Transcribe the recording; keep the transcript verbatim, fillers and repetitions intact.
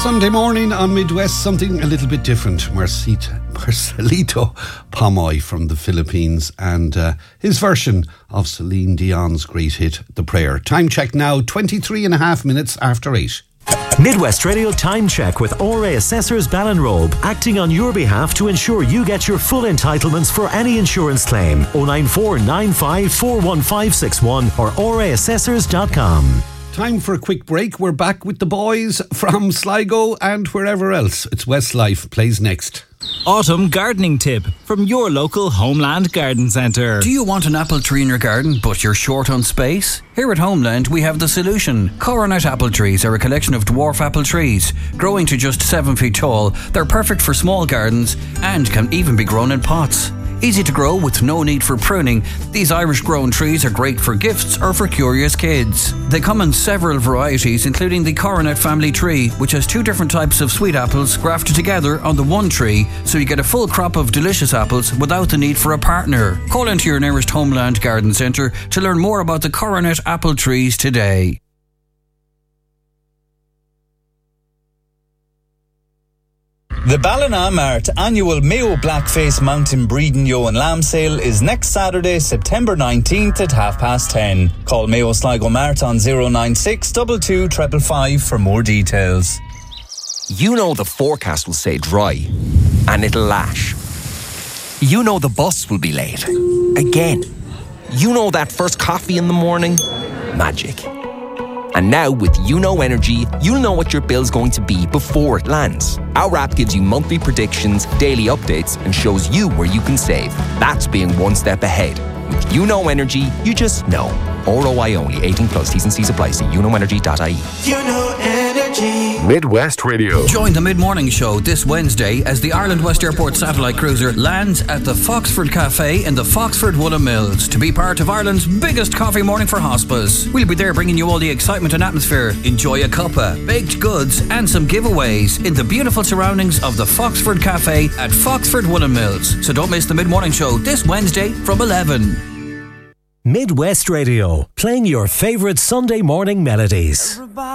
Sunday morning on Midwest, something a little bit different. Marcito, Marcelito Pomoy from the Philippines and uh, his version of Celine Dion's great hit, The Prayer. Time check now, twenty-three and a half minutes after eight. Midwest Radio Time Check with O R A Assessors Ballinrobe, acting on your behalf to ensure you get your full entitlements for any insurance claim. oh nine four nine five four one five six one or O R A assessors dot com. Time for a quick break. We're back with the boys from Sligo and wherever else. It's Westlife plays next. Autumn gardening tip from your local Homeland Garden Centre. Do you want an apple tree in your garden but you're short on space? Here at Homeland we have the solution. Coronet apple trees are a collection of dwarf apple trees. Growing to just seven feet tall, they're perfect for small gardens and can even be grown in pots. Easy to grow with no need for pruning, these Irish grown trees are great for gifts or for curious kids. They come in several varieties, including the Coronet family tree, which has two different types of sweet apples grafted together on the one tree, so you get a full crop of delicious apples without the need for a partner. Call into your nearest Homeland Garden Centre to learn more about the Coronet apple trees today. The Ballina Mart annual Mayo Blackface Mountain Breeding Yo and Lamb Sale is next Saturday, September nineteenth at half past ten. Call Mayo Sligo Mart on zero nine six two two five five five for more details. You know the forecast will say dry and it'll lash. You know the bus will be late. Again. You know that first coffee in the morning? Magic. And now with You Know Energy, you'll know what your bill's going to be before it lands. Our app gives you monthly predictions, daily updates, and shows you where you can save. That's being one step ahead. With You Know Energy, you just know. R O I only, eighteen plus, T's and C's apply. See you know energy dot I E. You Know Energy. Midwest Radio. Join the mid-morning show this Wednesday as the Ireland West Airport satellite cruiser lands at the Foxford Cafe in the Foxford Woolham Mills to be part of Ireland's biggest coffee morning for hospice. We'll be there bringing you all the excitement and atmosphere. Enjoy a cuppa, baked goods and some giveaways in the beautiful surroundings of the Foxford Cafe at Foxford Woolham Mills. So don't miss the mid-morning show this Wednesday from eleven. Midwest Radio, playing your favourite Sunday morning melodies.